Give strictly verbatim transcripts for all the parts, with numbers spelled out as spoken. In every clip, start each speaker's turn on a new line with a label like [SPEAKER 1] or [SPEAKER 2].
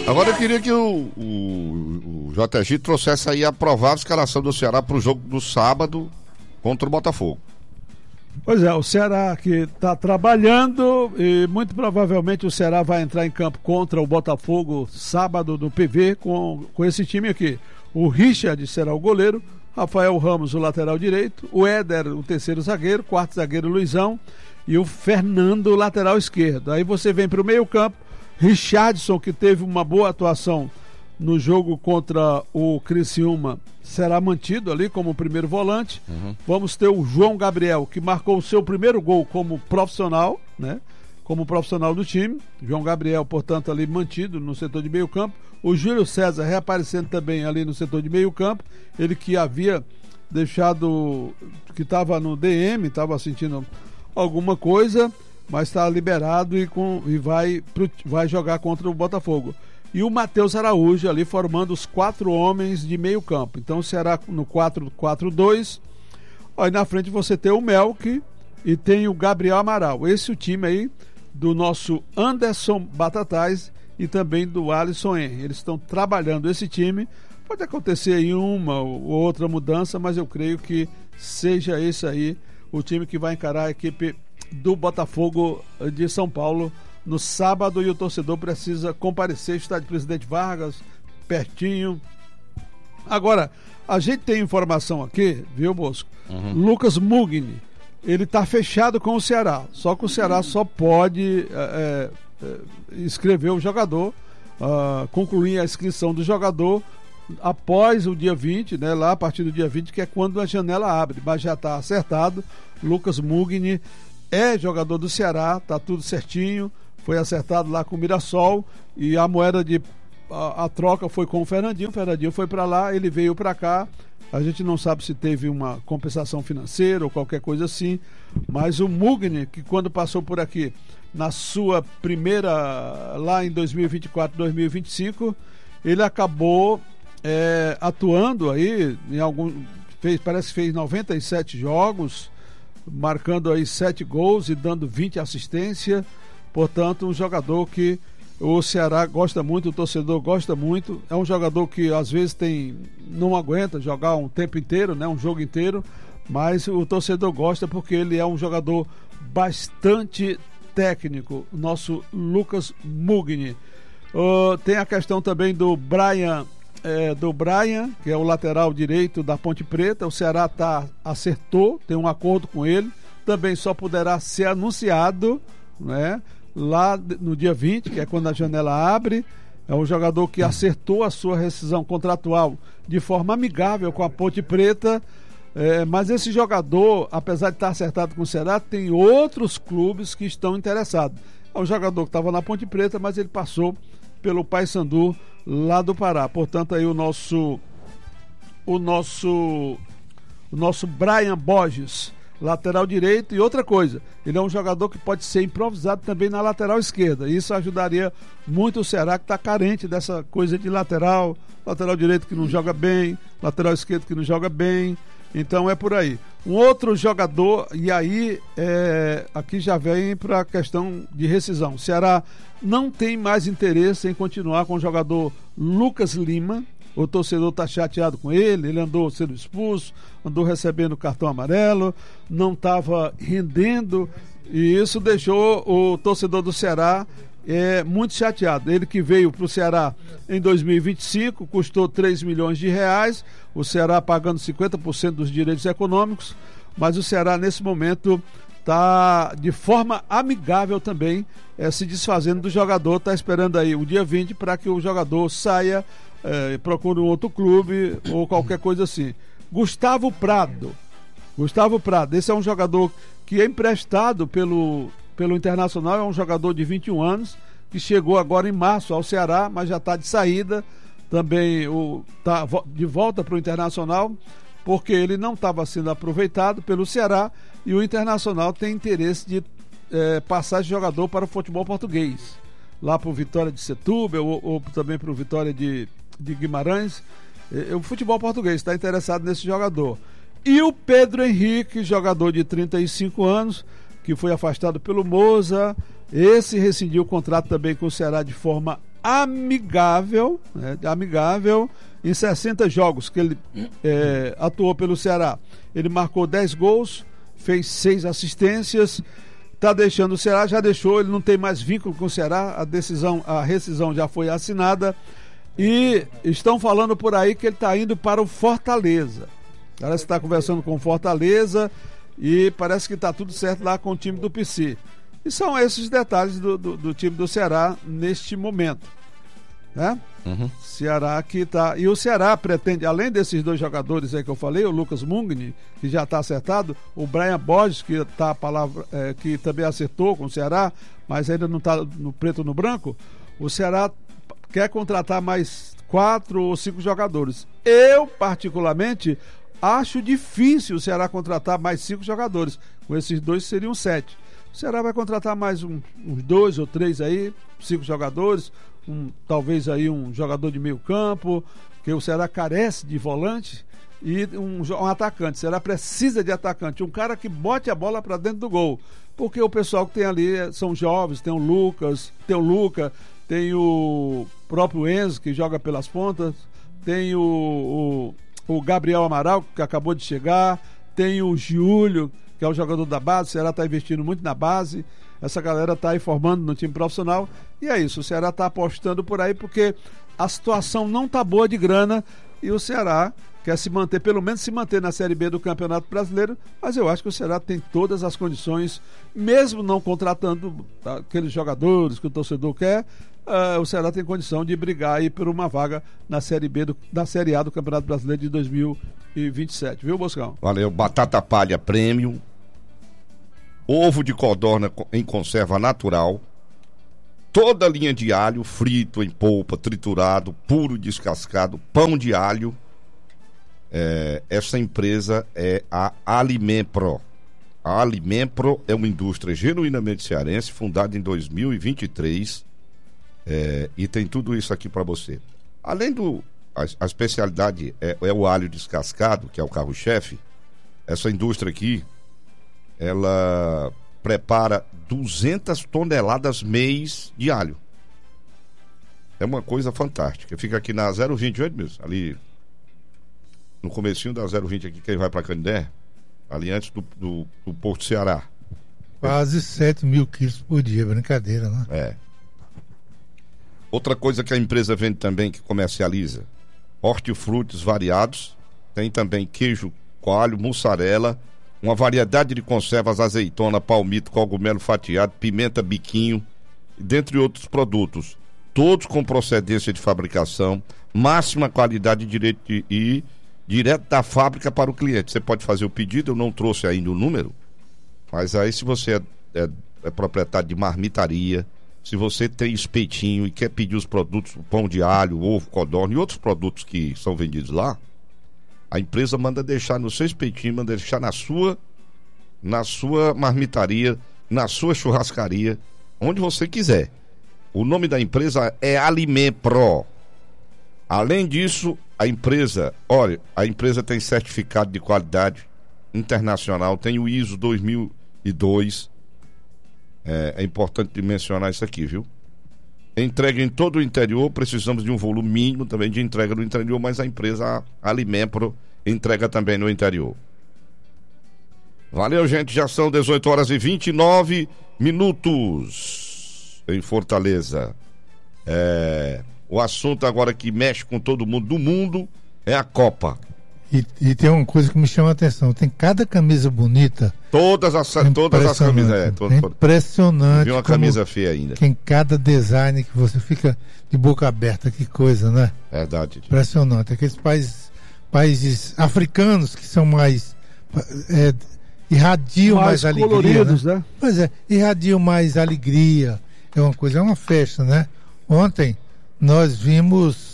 [SPEAKER 1] Agora eu queria que o, o, o J G trouxesse aí a provável escalação do Ceará para o jogo do sábado contra o Botafogo.
[SPEAKER 2] Pois é, o Ceará que está trabalhando e muito provavelmente o Ceará vai entrar em campo contra o Botafogo sábado no P V com, com esse time aqui. O Richard será o goleiro, Rafael Ramos o lateral direito, o Éder o terceiro zagueiro, quarto zagueiro Luizão e o Fernando o lateral esquerdo. Aí você vem para o meio campo, Richardson, que teve uma boa atuação no jogo contra o Criciúma, será mantido ali como primeiro volante. Uhum. Vamos ter o João Gabriel, que marcou o seu primeiro gol como profissional, né? Como profissional do time. João Gabriel, portanto, ali mantido no setor de meio campo. O Júlio César reaparecendo também ali no setor de meio campo. Ele que havia deixado, que estava no D M, estava sentindo alguma coisa, mas está liberado e, com, e vai, pro, vai jogar contra o Botafogo. E o Matheus Araújo ali formando os quatro homens de meio campo. Então será no quatro quatro dois. Aí na frente você tem o Melk e tem o Gabriel Amaral. Esse é o time aí do nosso Anderson Batatais e também do Alisson Henry. Eles estão trabalhando esse time. Pode acontecer aí uma ou outra mudança, mas eu creio que seja esse aí o time que vai encarar a equipe do Botafogo de São Paulo no sábado, e o torcedor precisa comparecer. Estádio Presidente Vargas, pertinho. Agora, a gente tem informação aqui, viu, Bosco? Uhum. Lucas Mugni, ele tá fechado com o Ceará, só que o Ceará só pode é, é, inscrever o jogador, uh, concluir a inscrição do jogador após o dia vinte, né, lá a partir do dia vinte, que é quando a janela abre, mas já está acertado. Lucas Mugni é jogador do Ceará, tá tudo certinho, foi acertado lá com o Mirassol, e a moeda de a, a troca foi com o Fernandinho. O Fernandinho foi para lá, ele veio para cá. A gente não sabe se teve uma compensação financeira ou qualquer coisa assim, mas o Mugni, que quando passou por aqui na sua primeira, lá em dois mil e vinte e quatro, dois mil e vinte e cinco, ele acabou é, atuando aí em algum, fez, parece que fez noventa e sete jogos, marcando aí sete gols e dando vinte assistências. Portanto, um jogador que o Ceará gosta muito, o torcedor gosta muito. É um jogador que às vezes tem, não aguenta jogar um tempo inteiro, né, um jogo inteiro, mas o torcedor gosta porque ele é um jogador bastante técnico, o nosso Lucas Mugni. Uh, tem a questão também do Brian, é, do Brian, que é o lateral direito da Ponte Preta. O Ceará tá, acertou, tem um acordo com ele, também só poderá ser anunciado, né, lá no dia vinte, que é quando a janela abre. É um jogador que acertou a sua rescisão contratual de forma amigável com a Ponte Preta, é, mas esse jogador, apesar de estar acertado com o Ceará, tem outros clubes que estão interessados. É um jogador que estava na Ponte Preta, mas ele passou pelo Paysandu lá do Pará. Portanto, aí o nosso o nosso o nosso Brian Borges, lateral direito. E outra coisa, ele é um jogador que pode ser improvisado também na lateral esquerda. Isso ajudaria muito o Ceará, que está carente dessa coisa de lateral, lateral direito que não joga bem, lateral esquerdo que não joga bem. Então é por aí. Um outro jogador, e aí é, aqui já vem para a questão de rescisão. O Ceará não tem mais interesse em continuar com o jogador Lucas Lima. O torcedor está chateado com ele, ele andou sendo expulso, andou recebendo cartão amarelo, não estava rendendo, e isso deixou o torcedor do Ceará é, muito chateado. Ele que veio para o Ceará em dois mil e vinte e cinco, custou três milhões de reais, o Ceará pagando cinquenta por cento dos direitos econômicos, mas o Ceará nesse momento está de forma amigável também é, se desfazendo do jogador, está esperando aí o dia vinte para que o jogador saia, É, procure um outro clube ou qualquer coisa assim. Gustavo Prado Gustavo Prado, esse é um jogador que é emprestado pelo, pelo Internacional, é um jogador de vinte e um anos que chegou agora em março ao Ceará, mas já está de saída também, está de volta para o Internacional, porque ele não estava sendo aproveitado pelo Ceará, e o Internacional tem interesse de é, passar esse jogador para o futebol português, lá para o Vitória de Setúbal ou, ou também para o Vitória de de Guimarães. O futebol português está interessado nesse jogador. E o Pedro Henrique, jogador de trinta e cinco anos, que foi afastado pelo Moza, esse rescindiu o contrato também com o Ceará de forma amigável, né, amigável em sessenta jogos que ele é, atuou pelo Ceará. Ele marcou dez gols, fez seis assistências, está deixando o Ceará, já deixou, ele não tem mais vínculo com o Ceará, a decisão, a rescisão já foi assinada e estão falando por aí que ele está indo para o Fortaleza. Parece que está conversando com o Fortaleza e parece que está tudo certo lá com o time do P C. E são esses detalhes do, do, do time do Ceará neste momento, né? Uhum. Ceará que tá. E o Ceará pretende, além desses dois jogadores aí que eu falei, o Lucas Mugni, que já está acertado, o Brian Borges, que tá a palavra, é, que também acertou com o Ceará, mas ainda não está no preto ou no branco. O Ceará quer contratar mais quatro ou cinco jogadores. Eu, particularmente, acho difícil o Ceará contratar mais cinco jogadores. Com esses dois seriam sete. O Ceará vai contratar mais um, uns dois ou três aí, cinco jogadores. Um, talvez aí um jogador de meio campo, que o Ceará carece de volante, e um, um atacante. O Ceará precisa de atacante, um cara que bote a bola para dentro do gol, porque o pessoal que tem ali são jovens, tem o Lucas, tem o Luca, tem o próprio Enzo que joga pelas pontas, tem o, o, o Gabriel Amaral que acabou de chegar, tem o Giulio, que é o jogador da base. O Ceará está investindo muito na base, essa galera está aí formando no time profissional, e é isso, o Ceará está apostando por aí porque a situação não está boa de grana e o Ceará quer se manter, pelo menos se manter na Série B do Campeonato Brasileiro, mas eu acho que o Ceará tem todas as condições, mesmo não contratando aqueles jogadores que o torcedor quer, uh, o Ceará tem condição de brigar aí por uma vaga na Série B do, da Série A do Campeonato Brasileiro de dois mil e vinte e sete, viu, Boscão?
[SPEAKER 1] Valeu, batata palha premium, ovo de codorna em conserva natural, toda a linha de alho, frito, em polpa, triturado, puro, descascado, pão de alho. É, essa empresa é a Alimempro. A Alimempro é uma indústria genuinamente cearense, fundada em dois mil e vinte e três, é, e tem tudo isso aqui para você. Além do... A, a especialidade é, é o alho descascado, que é o carro-chefe. Essa indústria aqui, ela prepara duzentas toneladas mês de alho. É uma coisa fantástica. Fica aqui na zero vinte e oito mesmo, ali no comecinho da zero vinte aqui, quem vai para Canindé, ali antes do, do, do Porto Ceará.
[SPEAKER 3] Quase sete mil quilos por dia, brincadeira, né?
[SPEAKER 1] É. Outra coisa que a empresa vende também, que comercializa, hortifrutis variados, tem também queijo coalho, mussarela, uma variedade de conservas, azeitona, palmito, cogumelo fatiado, pimenta biquinho, dentre outros produtos, todos com procedência de fabricação, máxima qualidade direito de, e direto da fábrica para o cliente. Você pode fazer o pedido, eu não trouxe ainda o número, mas aí se você é, é, é proprietário de marmitaria, se você tem espetinho e quer pedir os produtos, o pão de alho, ovo, codorna e outros produtos que são vendidos lá, a empresa manda deixar no seu espetinho, manda deixar na sua, na sua marmitaria, na sua churrascaria, onde você quiser. O nome da empresa é Alimempro. Além disso, a empresa, olha, a empresa tem certificado de qualidade internacional, tem o I S O dois mil e dois. É, é importante mencionar isso aqui, viu? Entrega em todo o interior, precisamos de um volume mínimo também de entrega no interior, mas a empresa a Alimempro entrega também no interior. Valeu, gente, já são dezoito horas e vinte e nove minutos em Fortaleza. É, o assunto agora que mexe com todo mundo do mundo é a Copa.
[SPEAKER 3] E, e tem uma coisa que me chama a atenção, tem cada camisa bonita.
[SPEAKER 1] Todas as, todas as camisas. É, todo,
[SPEAKER 3] é impressionante.
[SPEAKER 1] Vi uma camisa feia ainda.
[SPEAKER 3] Tem cada design que você fica de boca aberta, que coisa, né?
[SPEAKER 1] Verdade.
[SPEAKER 3] Impressionante. Aqueles países, países africanos que são mais... É, irradiam mais, mais alegria. Coloridos, né? Né? Pois é, irradiam mais alegria. É uma coisa, é uma festa, né? Ontem nós vimos...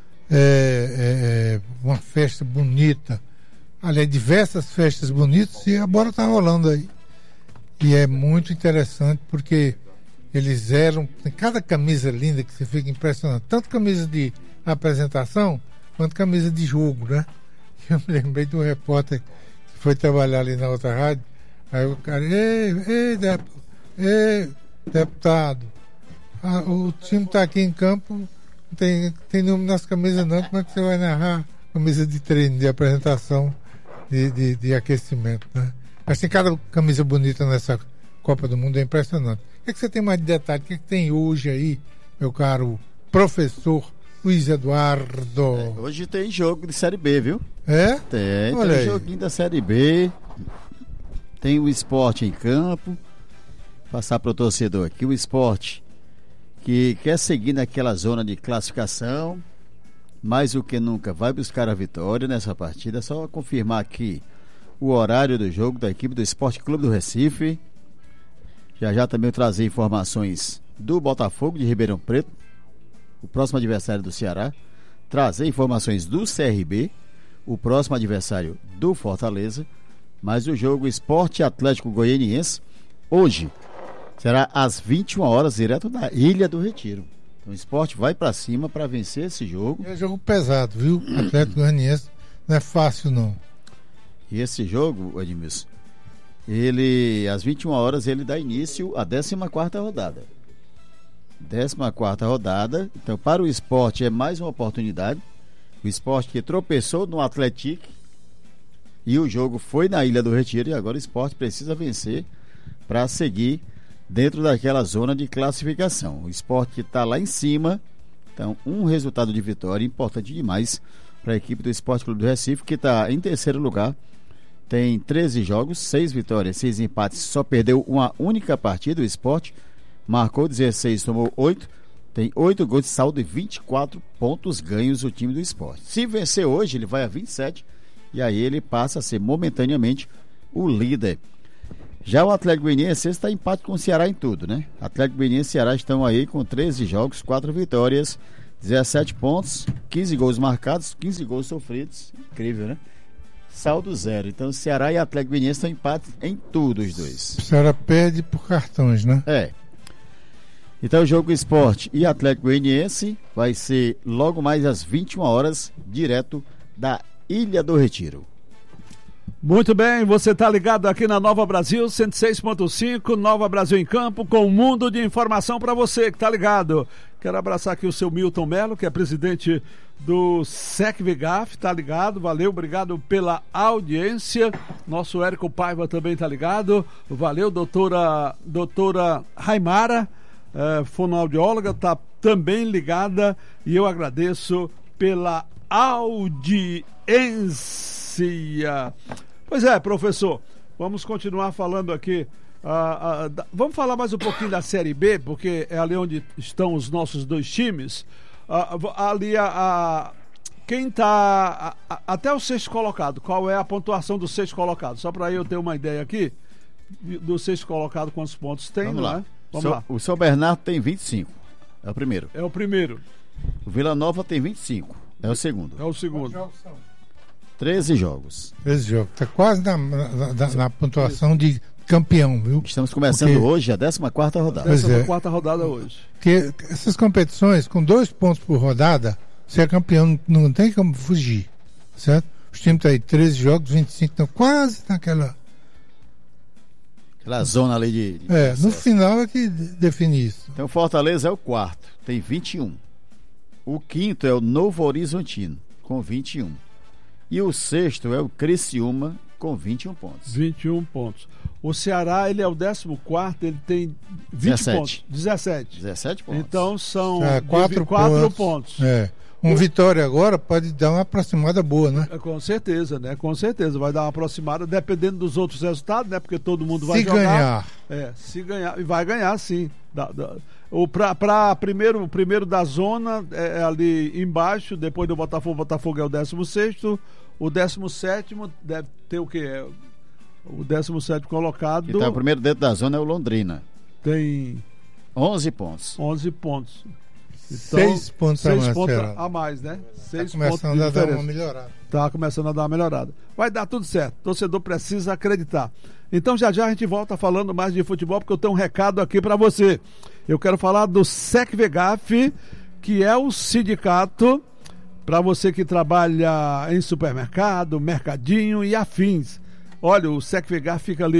[SPEAKER 3] É, é, uma festa bonita, aliás, diversas festas bonitas, e a bola está rolando aí. E é muito interessante porque eles eram, tem cada camisa linda que você fica impressionado, tanto camisa de apresentação quanto camisa de jogo, né? Eu me lembrei de um repórter que foi trabalhar ali na outra rádio, aí o cara, ei, ei, dep- ei deputado, a, o time está aqui em campo, não tem, tem nome nas camisas não, como é que você vai narrar camisa de treino, de apresentação, de, de, de aquecimento, né? Mas tem cada camisa bonita nessa Copa do Mundo, é impressionante. O que, é que você tem mais de detalhe? O que, é que tem hoje aí, meu caro professor Luiz Eduardo?
[SPEAKER 4] É, hoje tem jogo de Série B, viu?
[SPEAKER 3] É?
[SPEAKER 4] Tem, Olha tem aí. Joguinho da Série B, tem o Sport em campo. Passar para o torcedor aqui, o Sport que quer seguir naquela zona de classificação, mais do que nunca vai buscar a vitória nessa partida. Só confirmar aqui o horário do jogo da equipe do Esporte Clube do Recife. Já já também trazer informações do Botafogo de Ribeirão Preto, o próximo adversário do Ceará. Trazer informações do C R B, o próximo adversário do Fortaleza. Mas o jogo Esporte Atlético Goianiense hoje será às vinte e uma horas, direto da Ilha do Retiro. Então o Sport vai pra cima para vencer esse jogo.
[SPEAKER 3] É jogo pesado, viu? Atlético Goianiense não é fácil não.
[SPEAKER 4] E esse jogo, Edmilson, ele às vinte e uma horas ele dá início à décima quarta rodada. décima quarta rodada. Então para o Sport é mais uma oportunidade. O Sport que tropeçou no Atlético e o jogo foi na Ilha do Retiro, e agora o Sport precisa vencer para seguir dentro daquela zona de classificação. O Sport que está lá em cima, então um resultado de vitória importante demais para a equipe do Esporte Clube do Recife, que está em terceiro lugar, tem treze jogos, seis vitórias, seis empates, só perdeu uma única partida. O Sport marcou dezesseis, tomou oito, tem oito gols de saldo e vinte e quatro pontos ganhos o time do Sport. Se vencer hoje, ele vai a vinte e sete, e aí ele passa a ser momentaneamente o líder. Já o Atlético Goianiense está em empate com o Ceará em tudo, né? Atlético Goianiense e Ceará estão aí com treze jogos, quatro vitórias, dezessete pontos, quinze gols marcados, quinze gols sofridos. Incrível, né? Saldo zero. Então Ceará e Atlético Goianiense estão em empate em tudo, os dois.
[SPEAKER 3] O Ceará perde por cartões, né?
[SPEAKER 4] É. Então o jogo Sport e Atlético Goianiense vai ser logo mais às vinte e uma horas, direto da Ilha do Retiro.
[SPEAKER 2] Muito bem, você está ligado aqui na Nova Brasil cento e seis ponto cinco, Nova Brasil em Campo, com um mundo de informação para você que está ligado. Quero abraçar aqui o seu Milton Melo, que é presidente do S E C V G A F, tá ligado? Valeu, obrigado pela audiência. Nosso Érico Paiva também tá ligado. Valeu, doutora, doutora Raimara, eh, fonoaudióloga, tá também ligada, e eu agradeço pela audiência. Pois é, professor, vamos continuar falando aqui. Uh, uh, da, vamos falar mais um pouquinho da Série B, porque é ali onde estão os nossos dois times. Uh, ali a, a quem está até o sexto colocado, qual é a pontuação do sexto colocado? Só para eu ter uma ideia aqui do sexto colocado, quantos pontos tem.
[SPEAKER 4] Vamos
[SPEAKER 2] não
[SPEAKER 4] lá.
[SPEAKER 2] É? Vamos
[SPEAKER 4] so,
[SPEAKER 2] lá.
[SPEAKER 4] O São Bernardo tem vinte e cinco, é o primeiro.
[SPEAKER 2] É o primeiro.
[SPEAKER 4] O Vila Nova tem vinte e cinco, é o segundo.
[SPEAKER 2] É o segundo.
[SPEAKER 4] treze jogos.
[SPEAKER 3] treze jogos. Está quase na, na, na, na pontuação de campeão, viu?
[SPEAKER 4] Estamos começando Porque... hoje a décima quarta rodada.
[SPEAKER 2] décima quarta rodada hoje.
[SPEAKER 3] Porque essas competições, com dois pontos por rodada, você é campeão, não tem como fugir, certo? Os times estão aí, treze jogos, vinte e cinco, estão quase naquela...
[SPEAKER 4] Aquela zona ali de... de
[SPEAKER 3] é, no final é que define isso.
[SPEAKER 4] Então o Fortaleza é o quarto, tem vinte e um. O quinto é o Novo Horizontino, com vinte e um. E o sexto é o Criciúma, com vinte e um pontos.
[SPEAKER 2] vinte e um pontos. O Ceará, ele é o décimo quarto, ele tem vinte
[SPEAKER 4] dezessete.
[SPEAKER 2] Pontos. dezessete.
[SPEAKER 4] dezessete pontos.
[SPEAKER 2] Então são
[SPEAKER 3] é, quatro pontos. pontos. É. Um o... Vitória agora pode dar uma aproximada boa, né?
[SPEAKER 2] É, com certeza, né? Com certeza. Vai dar uma aproximada, dependendo dos outros resultados, né? Porque todo mundo vai
[SPEAKER 3] se
[SPEAKER 2] jogar.
[SPEAKER 3] Ganhar.
[SPEAKER 2] É, se ganhar. E vai ganhar, sim. Da, da... O pra, pra primeiro, primeiro da zona é, é ali embaixo, depois do Botafogo. O Botafogo é o décimo sexto. O décimo sétimo deve ter o quê? O décimo sétimo colocado.
[SPEAKER 4] Que tá o primeiro dentro da zona é o Londrina.
[SPEAKER 2] Tem
[SPEAKER 4] onze pontos.
[SPEAKER 2] onze pontos.
[SPEAKER 3] Então, seis pontos,
[SPEAKER 2] seis
[SPEAKER 3] a, mais,
[SPEAKER 2] pontos a mais, né? Seis
[SPEAKER 3] tá começando
[SPEAKER 2] pontos
[SPEAKER 3] a dar uma melhorada.
[SPEAKER 2] Tá começando a dar uma melhorada. Vai dar tudo certo. O torcedor precisa acreditar. Então já já a gente volta falando mais de futebol, porque eu tenho um recado aqui para você. Eu quero falar do S E C V G A F, que é o sindicato para você que trabalha em supermercado, mercadinho e afins. Olha, o S E C V G A F fica ali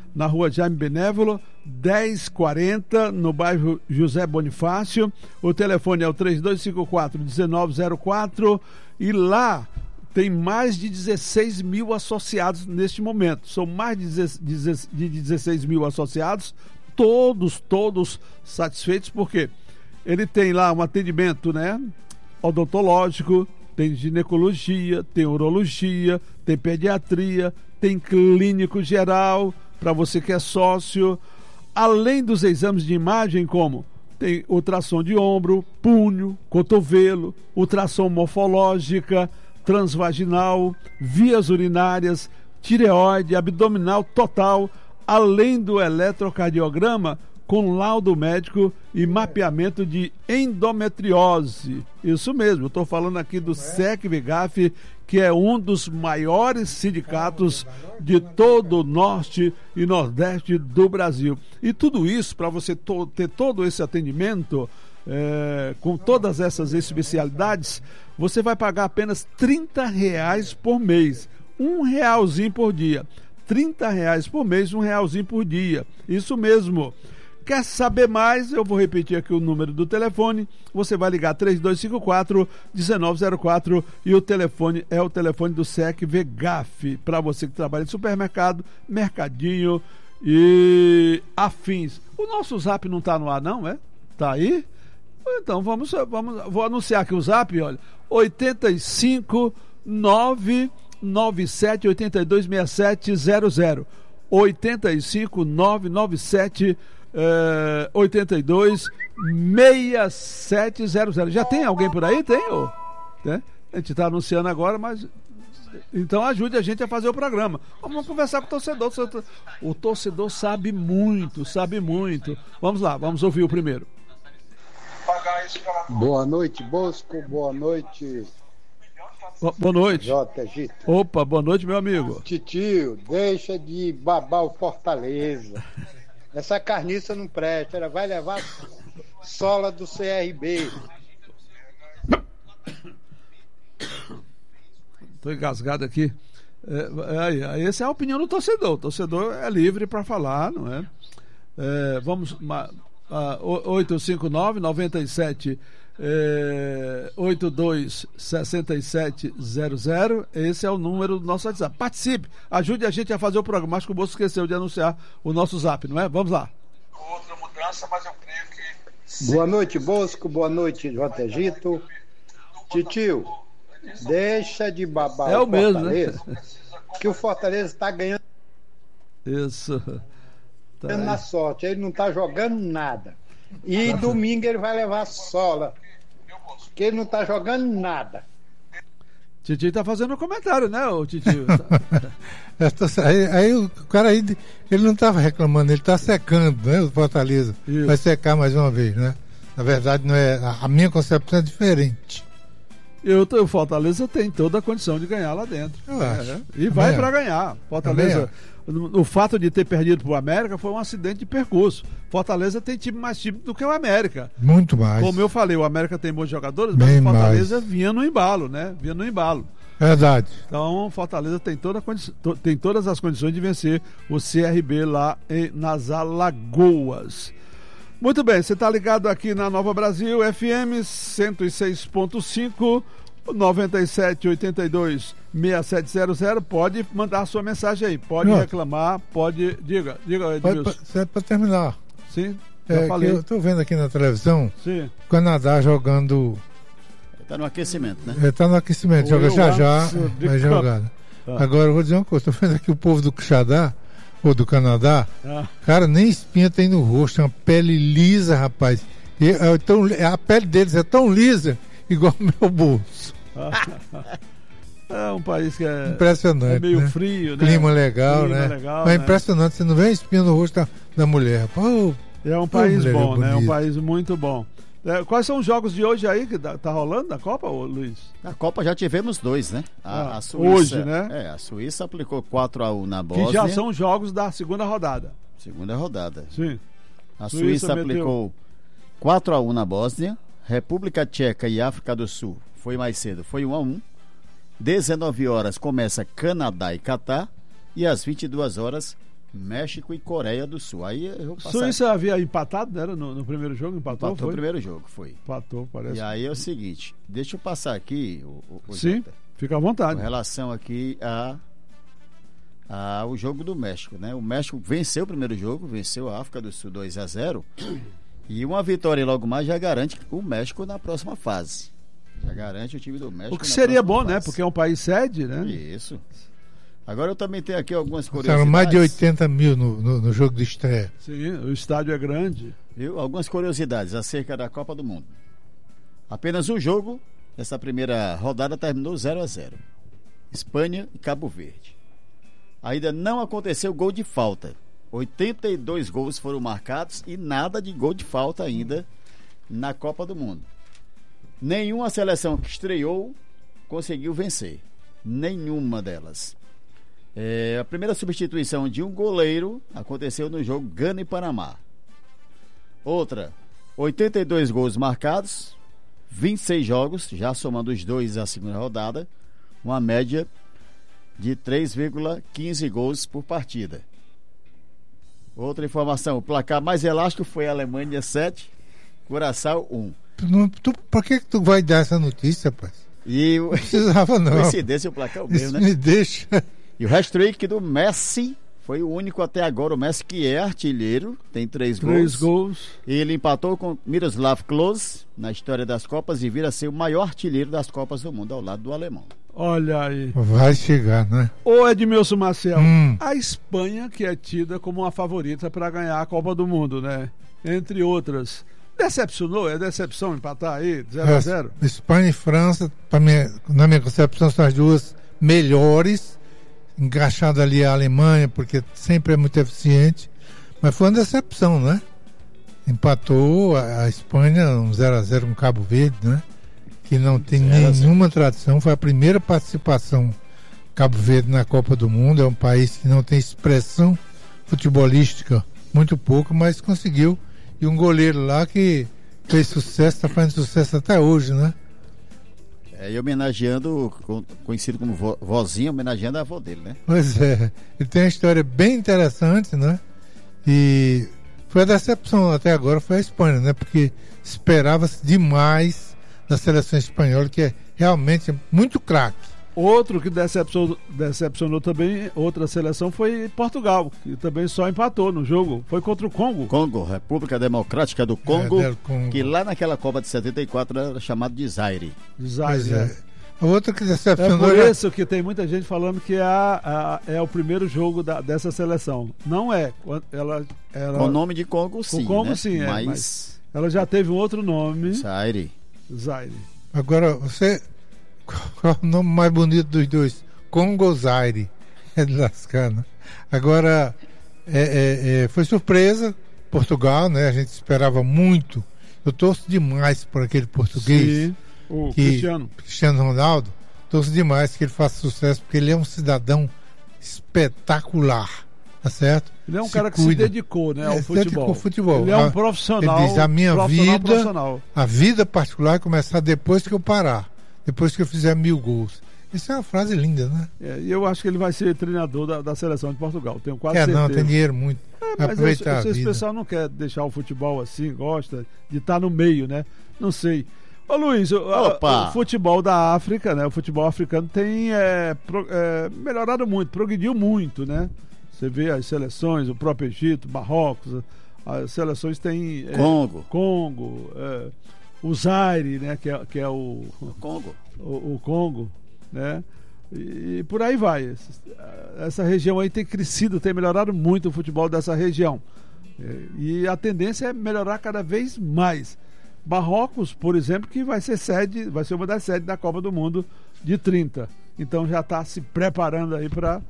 [SPEAKER 2] na rua Jaime Benévolo, dez quarenta, no bairro José Bonifácio. O telefone é o três dois cinco quatro, um nove zero quatro e lá tem mais de dezesseis mil associados neste momento. São mais de dezesseis mil associados, todos, todos satisfeitos, porque ele tem lá um atendimento, né, odontológico, tem ginecologia, tem urologia, tem pediatria, tem clínico geral, para você que é sócio, além dos exames de imagem, como tem ultrassom de ombro, punho, cotovelo, ultrassom morfológica, transvaginal, vias urinárias, tireoide, abdominal total, além do eletrocardiograma com laudo médico e mapeamento de endometriose. Isso mesmo, eu estou falando aqui do S E C V G A F, que é um dos maiores sindicatos de todo o norte e nordeste do Brasil. E tudo isso, para você to- ter todo esse atendimento, é, com todas essas especialidades, você vai pagar apenas trinta reais por mês, um realzinho por dia. trinta reais por mês, um realzinho por dia. Isso mesmo. Quer saber mais? Eu vou repetir aqui o número do telefone. Você vai ligar três dois cinco quatro, um nove zero quatro e o telefone é o telefone do S E C V G A F. Para você que trabalha em supermercado, mercadinho e afins. O nosso zap não está no ar, não, é? Tá aí? Então vamos, vamos, vou anunciar aqui o zap, olha. oito cinco nove nove sete oito dois seis sete zero zero. oito cinco nove nove sete Uh, oito dois seis sete zero zero. Já tem alguém por aí? Tem? Ou? Tem? A gente está anunciando agora, mas então ajude a gente a fazer o programa. Vamos conversar com o torcedor. O torcedor sabe muito, sabe muito. Vamos lá, vamos ouvir o primeiro.
[SPEAKER 5] Boa noite, Bosco. Boa noite.
[SPEAKER 2] Bo- boa noite.
[SPEAKER 5] J. Gito.
[SPEAKER 2] Opa, boa noite, meu amigo.
[SPEAKER 5] Titio, deixa de babar o Fortaleza. Essa carniça não presta, ela vai levar sola do C R B.
[SPEAKER 2] Estou engasgado aqui. É, é, essa é a opinião do torcedor. O torcedor é livre para falar, não é? É, vamos. Ma, a, oito cinco nove nove sete é, oito dois seis sete zero zero. Esse é o número do nosso WhatsApp. Participe, ajude a gente a fazer o programa. Acho que o Bolso esqueceu de anunciar o nosso zap, não é? Vamos lá.
[SPEAKER 5] Outra mudança, mas eu creio que. Boa noite, Bosco. Boa noite, J. Gito. Titio, deixa de babar
[SPEAKER 2] é o,
[SPEAKER 5] o
[SPEAKER 2] Fortaleza,
[SPEAKER 5] mesmo, né? Que o Fortaleza está ganhando.
[SPEAKER 2] Isso. Tá
[SPEAKER 5] na sorte, ele não está jogando nada. E domingo ele vai levar sola. Que ele não está jogando nada.
[SPEAKER 2] Titio tá fazendo um comentário, né, o Titio?
[SPEAKER 3] aí, aí o cara aí, ele não estava reclamando, ele está secando, né, o Fortaleza. Isso. Vai secar mais uma vez, né? Na verdade, não é, a minha concepção é diferente.
[SPEAKER 2] Eu, o Fortaleza tem toda a condição de ganhar lá dentro.
[SPEAKER 3] Eu acho.
[SPEAKER 2] É, e vai para ganhar. Fortaleza, o, o fato de ter perdido para o América foi um acidente de percurso. Fortaleza tem time mais time do que o América.
[SPEAKER 3] Muito mais.
[SPEAKER 2] Como eu falei, o América tem bons jogadores,
[SPEAKER 3] Bem
[SPEAKER 2] mas o Fortaleza
[SPEAKER 3] mais.
[SPEAKER 2] vinha no embalo, né? Vinha no embalo.
[SPEAKER 3] Verdade.
[SPEAKER 2] Então, o Fortaleza tem, toda to, tem todas as condições de vencer o C R B lá em, nas Alagoas. Muito bem, você está ligado aqui na Nova Brasil, F M cento e seis ponto cinco, nove sete oito dois seis sete zero zero. Pode mandar sua mensagem aí, pode Não. reclamar, pode. Diga, diga, Edmilson.
[SPEAKER 3] Para terminar.
[SPEAKER 2] Sim,
[SPEAKER 3] é, falei. Eu estou vendo aqui na televisão
[SPEAKER 2] Sim.
[SPEAKER 3] o Canadá jogando.
[SPEAKER 4] Está no aquecimento, né?
[SPEAKER 3] Está no aquecimento, o joga já já, vai jogar. Ah. Agora eu vou dizer uma coisa, estou vendo aqui o povo do Quixadá, ou do Canadá, ah. cara, nem espinha tem no rosto, é uma pele lisa, rapaz. E, é, tão, a pele deles é tão lisa, igual o meu bolso.
[SPEAKER 2] É um país que é,
[SPEAKER 3] impressionante,
[SPEAKER 2] é meio
[SPEAKER 3] né?
[SPEAKER 2] frio, né?
[SPEAKER 3] Clima legal, Clima né?
[SPEAKER 2] Legal,
[SPEAKER 3] Mas é
[SPEAKER 2] né?
[SPEAKER 3] impressionante, você não vê a espinha no rosto da, da mulher. Pô,
[SPEAKER 2] é um país bom, né? É um país muito bom. É, quais são os jogos de hoje aí que tá, tá rolando na Copa, ô, Luiz?
[SPEAKER 4] Na Copa já tivemos dois, né? A,
[SPEAKER 2] ah,
[SPEAKER 4] a Suíça,
[SPEAKER 2] hoje, né?
[SPEAKER 4] É, a Suíça aplicou quatro a um na Bósnia.
[SPEAKER 2] Que já são jogos da segunda rodada.
[SPEAKER 4] Segunda rodada.
[SPEAKER 2] Sim.
[SPEAKER 4] A Suíça, Suíça aplicou quatro a um na Bósnia. República Tcheca e África do Sul foi mais cedo, foi um a um. dezenove horas começa Canadá e Catar. E às vinte e duas horas, México e Coreia do Sul. Aí eu vou passar...
[SPEAKER 2] Suíça havia empatado, né? No, no primeiro jogo, empatou?
[SPEAKER 4] Empatou
[SPEAKER 2] foi?
[SPEAKER 4] o primeiro jogo, foi.
[SPEAKER 2] Empatou, parece.
[SPEAKER 4] E aí é o seguinte, deixa eu passar aqui... O, o
[SPEAKER 2] Sim,
[SPEAKER 4] Jota,
[SPEAKER 2] fica à vontade.
[SPEAKER 4] com relação aqui a, a o jogo do México, né? O México venceu o primeiro jogo, venceu a África do Sul dois a zero, e uma vitória logo mais já garante o México na próxima fase. Já garante o time do México.
[SPEAKER 2] O que seria bom,
[SPEAKER 4] fase.
[SPEAKER 2] né? Porque é um país sede, né?
[SPEAKER 4] Isso. Agora eu também tenho aqui algumas curiosidades.
[SPEAKER 3] Eram mais de oitenta mil no, no, no jogo de estreia.
[SPEAKER 2] Sim, o estádio é grande.
[SPEAKER 4] Viu? Algumas curiosidades acerca da Copa do Mundo. Apenas um jogo, essa primeira rodada terminou zero a zero. Espanha e Cabo Verde. Ainda não aconteceu gol de falta. oitenta e dois gols foram marcados e nada de gol de falta ainda na Copa do Mundo. Nenhuma seleção que estreou conseguiu vencer. Nenhuma delas. É, a primeira substituição de um goleiro aconteceu no jogo Gana e Panamá. Outra, oitenta e dois gols marcados, vinte e seis jogos, já somando os dois à segunda rodada, uma média de três vírgula quinze gols por partida. Outra informação, o placar mais elástico foi a Alemanha sete, Curaçao um.
[SPEAKER 3] Tu não, tu, por que, que tu vai dar essa notícia, rapaz?
[SPEAKER 4] E o...
[SPEAKER 3] Não precisava não.
[SPEAKER 4] Coincidência o placar é o mesmo,
[SPEAKER 3] Isso
[SPEAKER 4] né?
[SPEAKER 3] me deixa.
[SPEAKER 4] E o hat-trick do Messi foi o único até agora. O Messi que é artilheiro, tem três,
[SPEAKER 2] Três
[SPEAKER 4] gols.
[SPEAKER 2] gols.
[SPEAKER 4] Ele empatou com Miroslav Klose na história das Copas e vira a ser o maior artilheiro das Copas do Mundo ao lado do alemão.
[SPEAKER 2] Olha aí.
[SPEAKER 3] Vai chegar, né?
[SPEAKER 2] Ô Edmilson Marcel,
[SPEAKER 3] Hum.
[SPEAKER 2] a Espanha que é tida como uma favorita para ganhar a Copa do Mundo, né? Entre outras. Decepcionou? É decepção empatar aí, zero a zero?
[SPEAKER 3] É, Espanha e França, pra minha, na minha concepção, são as duas melhores. Encaixada ali a Alemanha, porque sempre é muito eficiente. Mas foi uma decepção, né? Empatou a, a Espanha um zero a zero com Cabo Verde, né? Que não tem nenhuma tradição. Foi a primeira participação Cabo Verde na Copa do Mundo. É um país que não tem expressão futebolística, muito pouco, mas conseguiu. E um goleiro lá que fez sucesso, está fazendo sucesso até hoje, né?
[SPEAKER 4] É, e homenageando, conhecido como vo, vozinho, homenageando a avó dele, né?
[SPEAKER 3] Pois é, ele tem uma história bem interessante, né? E foi a decepção até agora, foi a Espanha, né? Porque esperava-se demais da seleção espanhola, que é realmente muito craque.
[SPEAKER 2] Outro que decepcionou, decepcionou também, outra seleção, foi Portugal, que também só empatou no jogo. Foi contra o Congo.
[SPEAKER 4] Congo, República Democrática do Congo,
[SPEAKER 3] É, Congo.
[SPEAKER 4] que lá naquela Copa de setenta e quatro era chamado de Zaire.
[SPEAKER 2] Zaire,
[SPEAKER 3] Pois é. A outra que
[SPEAKER 2] É
[SPEAKER 3] decepcionou...
[SPEAKER 2] por
[SPEAKER 3] era-
[SPEAKER 2] isso que tem muita gente falando que é, a, a- é o primeiro jogo da- dessa seleção. Não é. Ela, ela,
[SPEAKER 4] Com o nome de Congo, sim.
[SPEAKER 2] Congo,
[SPEAKER 4] né?
[SPEAKER 2] sim, é,
[SPEAKER 4] Mas,
[SPEAKER 2] mas- ela já teve um outro nome,
[SPEAKER 4] Zaire.
[SPEAKER 2] Zaire.
[SPEAKER 3] Agora, você... Qual é o nome mais bonito dos dois? Congo Zaire. É de lascar, né? Agora, é, é, é, foi surpresa, Portugal, né? A gente esperava muito. Eu torço demais por aquele português.
[SPEAKER 2] Sim, o
[SPEAKER 3] que-
[SPEAKER 2] Cristiano.
[SPEAKER 3] Cristiano Ronaldo. Torço demais que ele faça sucesso, porque ele é um cidadão espetacular. Tá certo?
[SPEAKER 2] Ele é um
[SPEAKER 3] Se
[SPEAKER 2] cara que
[SPEAKER 3] cuida.
[SPEAKER 2] se dedicou, né,
[SPEAKER 3] É,
[SPEAKER 2] ao
[SPEAKER 3] se dedicou
[SPEAKER 2] futebol.
[SPEAKER 3] ao futebol.
[SPEAKER 2] Ele é um
[SPEAKER 3] A-
[SPEAKER 2] profissional.
[SPEAKER 3] Ele diz, a minha
[SPEAKER 2] profissional,
[SPEAKER 3] vida,
[SPEAKER 2] profissional.
[SPEAKER 3] a vida particular vai começar depois que eu parar. Depois que eu fizer mil gols. Isso é uma frase linda, né?
[SPEAKER 2] É, e eu acho que ele vai ser treinador da, da seleção de Portugal. Tenho quase
[SPEAKER 3] É,
[SPEAKER 2] certeza.
[SPEAKER 3] não, tem dinheiro muito.
[SPEAKER 2] É,
[SPEAKER 3] Vai
[SPEAKER 2] mas
[SPEAKER 3] aproveitar
[SPEAKER 2] esse,
[SPEAKER 3] a
[SPEAKER 2] esse
[SPEAKER 3] vida.
[SPEAKER 2] pessoal não quer deixar o futebol assim, gosta de estar no meio, né? Não sei. Ô Luiz, o, a-
[SPEAKER 4] Opa!
[SPEAKER 2] o futebol da África, né? O futebol africano tem é, pro- é, melhorado muito, progrediu muito, né? Você vê as seleções, o próprio Egito, Marrocos, as seleções têm é,
[SPEAKER 4] Congo.
[SPEAKER 2] Congo, é, o Zaire, né? Que é, que é o,
[SPEAKER 4] Congo.
[SPEAKER 2] o, o Congo, né? E, e por aí vai. Esse- Essa região aí tem crescido, tem melhorado muito o futebol dessa região. É, E a tendência é melhorar cada vez mais. Marrocos, por exemplo, que vai ser sede, vai ser uma das sedes da Copa do Mundo de trinta. Então já está se preparando aí para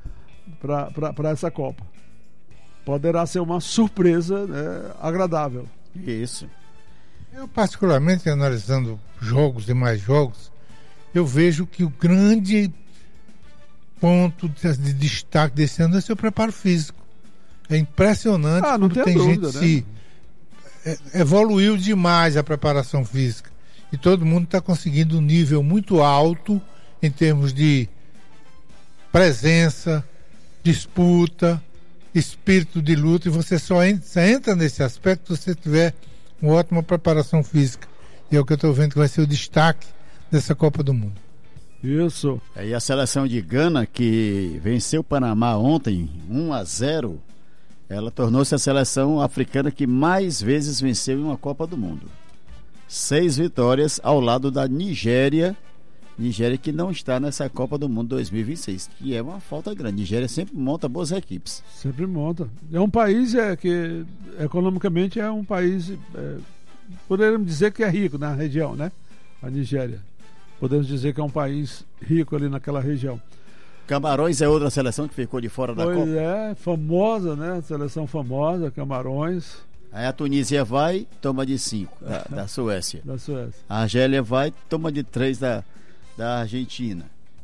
[SPEAKER 2] para essa Copa. Poderá ser uma surpresa, né, agradável.
[SPEAKER 4] Isso.
[SPEAKER 3] Eu, particularmente, analisando jogos e mais jogos, eu vejo que o grande ponto de, de destaque desse ano é seu preparo físico. É impressionante
[SPEAKER 2] Ah, não
[SPEAKER 3] como
[SPEAKER 2] tem
[SPEAKER 3] tem
[SPEAKER 2] dúvida,
[SPEAKER 3] gente
[SPEAKER 2] né?
[SPEAKER 3] se é, evoluiu demais a preparação física. E todo mundo está conseguindo um nível muito alto em termos de presença, disputa, espírito de luta, e você só entra, só entra nesse aspecto se você tiver uma ótima preparação física. E é o que eu estou vendo que vai ser o destaque dessa Copa do Mundo.
[SPEAKER 2] Isso.
[SPEAKER 4] E a seleção de Gana, que venceu o Panamá ontem, um a zero, ela tornou-se a seleção africana que mais vezes venceu em uma Copa do Mundo. Seis vitórias ao lado da Nigéria, Nigéria que não está nessa Copa do Mundo dois mil e vinte e seis, que é uma falta grande. Nigéria sempre monta boas equipes.
[SPEAKER 2] Sempre monta. É um país é, que economicamente é um país, é, poderíamos dizer que é rico na região, né? A Nigéria. Podemos dizer que é um país rico ali naquela região.
[SPEAKER 4] Camarões é outra seleção que ficou de fora da
[SPEAKER 2] pois
[SPEAKER 4] Copa.
[SPEAKER 2] É, famosa, né? Seleção famosa, Camarões.
[SPEAKER 4] Aí a Tunísia vai, toma de cinco, da, da Suécia.
[SPEAKER 2] Da Suécia.
[SPEAKER 4] A Argélia vai, toma de três da, da Argentina.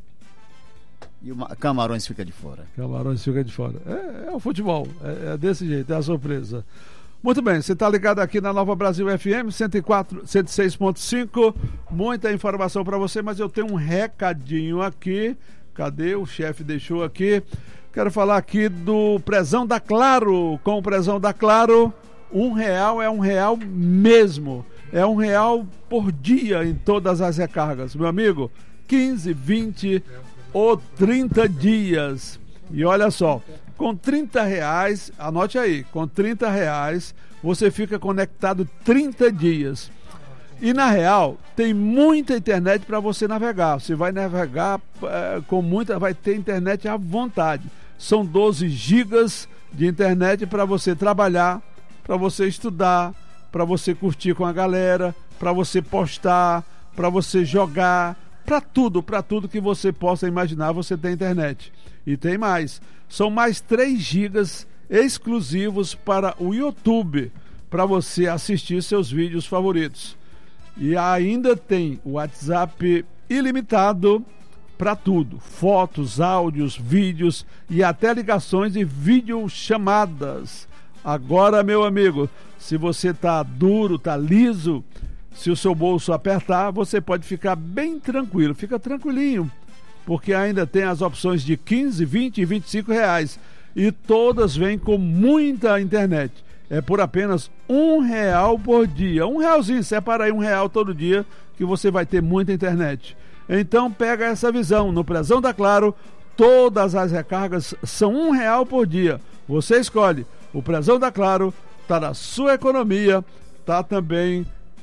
[SPEAKER 4] E o Camarões fica de fora.
[SPEAKER 2] Camarões fica de fora. É, é o futebol, é, é desse jeito, é a surpresa. Muito bem, você está ligado aqui na Nova Brasil F M cento e quatro, cento e seis ponto cinco. Muita informação para você, mas eu tenho um recadinho aqui. Cadê? O chefe deixou aqui. Quero falar aqui do Prezão da Claro. Com o Prezão da Claro, um real é um real mesmo. É um real por dia em todas as recargas. Meu amigo, quinze, vinte ou trinta dias. E olha só, com trinta reais, anote aí, com trinta reais você fica conectado trinta dias. E na Real tem muita internet para você navegar. Você vai navegar é, com muita, vai ter internet à vontade. São doze gigas de internet para você trabalhar, para você estudar, para você curtir com a galera, para você postar, para você jogar, para tudo, para tudo que você possa imaginar, você tem internet. E tem mais, são mais três gigas exclusivos para o YouTube, para você assistir seus vídeos favoritos. E ainda tem o WhatsApp ilimitado para tudo, fotos, áudios, vídeos e até ligações e videochamadas. Agora, meu amigo, se você tá duro, tá liso, se o seu bolso apertar, você pode ficar bem tranquilo, fica tranquilinho, porque ainda tem as opções de quinze, vinte e vinte e cinco reais e todas vêm com muita internet. É por apenas um real por dia. Um realzinho, separa aí um real todo dia que você vai ter muita internet. Então pega essa visão. No Prezão da Claro, todas as recargas são um real por dia. Você escolhe. O Prezão da Claro está na sua economia, está também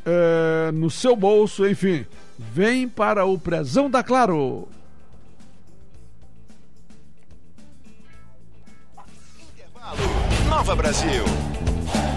[SPEAKER 2] é, no seu bolso, enfim. Vem para o Prezão da Claro.
[SPEAKER 6] Nova Brasil.